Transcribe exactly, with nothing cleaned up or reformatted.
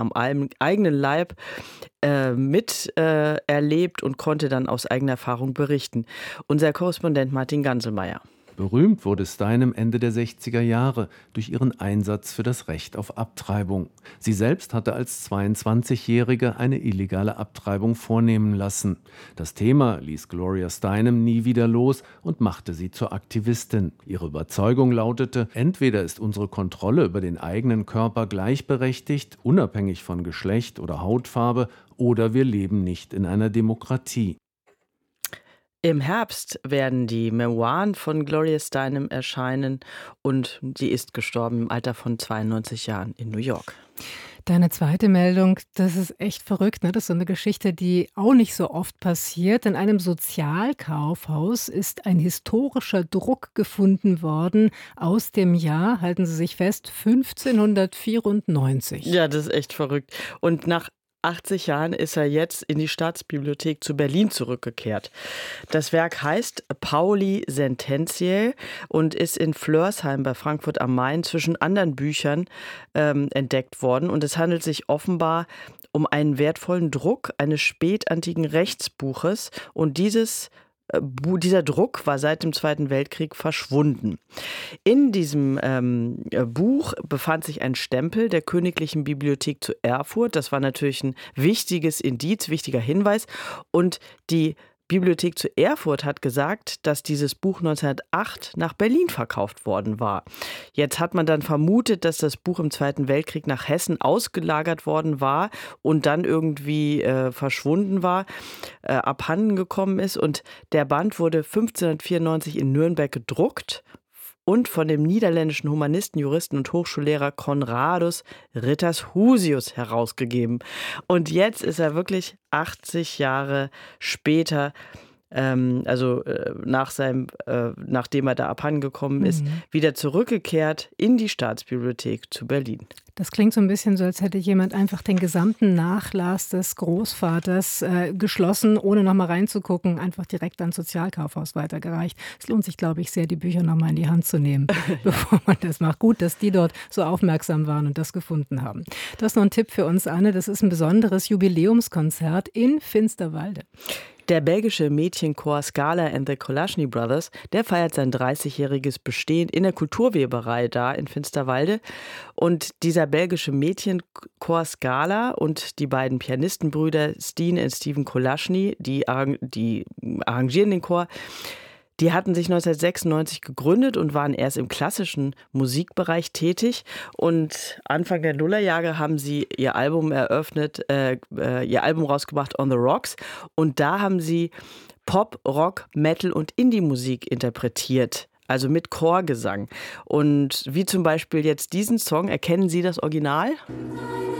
am eigenen Leib äh, mit äh, erlebt und konnte dann aus eigener Erfahrung berichten. Unser Korrespondent Martin Ganselmeier. Berühmt wurde Steinem Ende der sechziger Jahre durch ihren Einsatz für das Recht auf Abtreibung. Sie selbst hatte als zweiundzwanzigjährige eine illegale Abtreibung vornehmen lassen. Das Thema ließ Gloria Steinem nie wieder los und machte sie zur Aktivistin. Ihre Überzeugung lautete: Entweder ist unsere Kontrolle über den eigenen Körper gleichberechtigt, unabhängig von Geschlecht oder Hautfarbe, oder wir leben nicht in einer Demokratie. Im Herbst werden die Memoiren von Gloria Steinem erscheinen und sie ist gestorben im Alter von zweiundneunzig Jahren in New York. Deine zweite Meldung, das ist echt verrückt, ne? Das ist so eine Geschichte, die auch nicht so oft passiert. In einem Sozialkaufhaus ist ein historischer Druck gefunden worden aus dem Jahr, halten Sie sich fest, fünfzehnhundertvierundneunzig. Ja, das ist echt verrückt. Und nach achtzig Jahren ist er jetzt in die Staatsbibliothek zu Berlin zurückgekehrt. Das Werk heißt Pauli Sententiae und ist in Flörsheim bei Frankfurt am Main zwischen anderen Büchern ähm, entdeckt worden. Und es handelt sich offenbar um einen wertvollen Druck eines spätantiken Rechtsbuches. Und dieses Dieser Druck war seit dem Zweiten Weltkrieg verschwunden. In diesem ähm, Buch befand sich ein Stempel der Königlichen Bibliothek zu Erfurt. Das war natürlich ein wichtiges Indiz, wichtiger Hinweis. Und die Bibliothek zu Erfurt hat gesagt, dass dieses Buch neunzehnhundertacht nach Berlin verkauft worden war. Jetzt hat man dann vermutet, dass das Buch im Zweiten Weltkrieg nach Hessen ausgelagert worden war und dann irgendwie äh, verschwunden war, äh, abhanden gekommen ist. Und der Band wurde fünfzehnhundertvierundneunzig in Nürnberg gedruckt und von dem niederländischen Humanisten, Juristen und Hochschullehrer Conradus Rittershusius herausgegeben. Und jetzt ist er wirklich achtzig Jahre später, ähm, also äh, nach seinem, äh, nachdem er da abhandengekommen ist, mhm. wieder zurückgekehrt in die Staatsbibliothek zu Berlin. Das klingt so ein bisschen so, als hätte jemand einfach den gesamten Nachlass des Großvaters äh, geschlossen, ohne nochmal reinzugucken, einfach direkt ans Sozialkaufhaus weitergereicht. Es lohnt sich, glaube ich, sehr, die Bücher nochmal in die Hand zu nehmen, bevor man das macht. Gut, dass die dort so aufmerksam waren und das gefunden haben. Du hast noch einen Tipp für uns, Anne. Das ist ein besonderes Jubiläumskonzert in Finsterwalde. Der belgische Mädchenchor Scala and the Kolaschny Brothers, der feiert sein dreißigjähriges Bestehen in der Kulturweberei da in Finsterwalde. Und dieser belgische Mädchenchor Scala und die beiden Pianistenbrüder Steen und Steven Kolaschny, die, arrang- die arrangieren den Chor, die hatten sich neunzehnhundertsechsundneunzig gegründet und waren erst im klassischen Musikbereich tätig. Und Anfang der Nullerjahre haben sie ihr Album eröffnet, äh, ihr Album rausgebracht, On the Rocks. Und da haben sie Pop, Rock, Metal und Indie-Musik interpretiert. Also mit Chorgesang. Und wie zum Beispiel jetzt diesen Song, erkennen Sie das Original?